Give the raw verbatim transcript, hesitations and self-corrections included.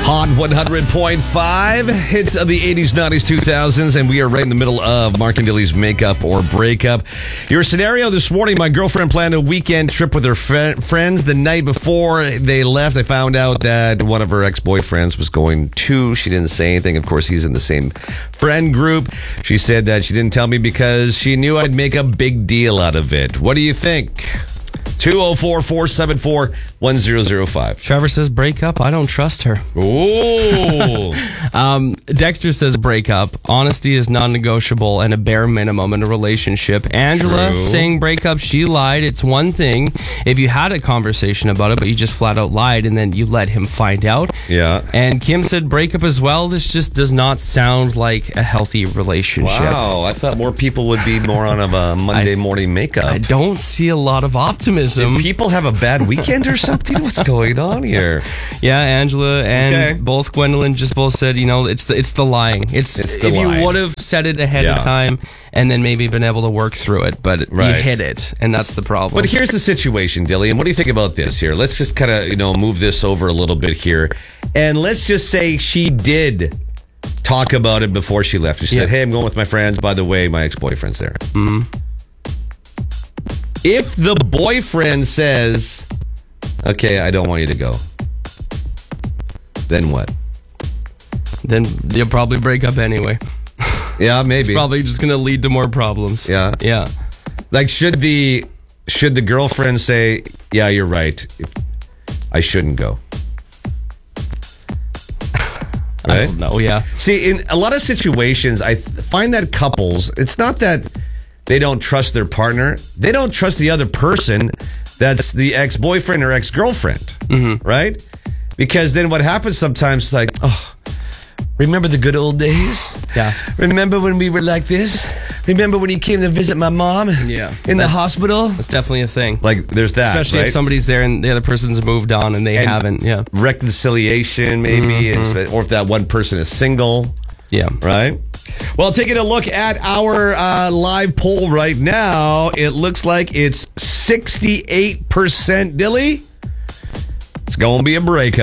Hot one hundred point five, hits of the eighties, nineties, two thousands, and we are right in the middle of Mark and Dilly's makeup or breakup. Your scenario this morning, my girlfriend planned a weekend trip with her fr- friends. The night before they left, I found out that one of her ex-boyfriends was going too. She didn't say anything. Of course, he's in the same friend group. She said that she didn't tell me because she knew I'd make a big deal out of it. What do you think? two oh four, four seven four, one oh oh five. Trevor says break up. I don't trust her. Ooh. um, Dexter says break up. Honesty is non-negotiable and a bare minimum in a relationship. Angela True. saying break up. She lied. It's one thing if you had a conversation about it, but you just flat out lied and then you let him find out. Yeah. And Kim said break up as well. This just does not sound like a healthy relationship. Wow. I thought more people would be more on a uh, Monday I, morning makeup. I don't see a lot of optimism. Did people have a bad weekend or something? What's going on here? Yeah, Angela and Okay. both Gwendolyn just both said, you know, it's the it's the lying. It's, It's the if lying. you would have said it ahead Yeah. of time and then maybe been able to work through it, but Right. you hid it, and that's the problem. But here's the situation, Dilly, and what do you think about this here? Let's just kind of, you know, move this over a little bit here. And let's just say she did talk about it before she left. She said, Yeah. hey, I'm going with my friends. By the way, my ex-boyfriend's there. Mm-hmm. If the boyfriend says, okay, I don't want you to go, then what? Then you'll probably break up anyway. Yeah, maybe. Probably just going to lead to more problems. Yeah. Yeah. Like, should the should the girlfriend say, yeah, you're right, I shouldn't go? I Right? don't know, yeah. See, in a lot of situations, I th- find that couples, it's not that they don't trust their partner. They don't trust the other person that's the ex-boyfriend or ex-girlfriend, mm-hmm. right? Because then what happens sometimes is like, oh, remember the good old days? Yeah. Remember when we were like this? Remember when he came to visit my mom Yeah. in the That- hospital? That's definitely a thing. Like, there's that, Especially right? if somebody's there and the other person's moved on and they And haven't. Yeah. reconciliation, maybe, Mm-hmm. and, or if that one person is single. Yeah. Right? Well, taking a look at our uh, live poll right now, it looks like it's sixty-eight percent Dilly. It's going to be a breakup.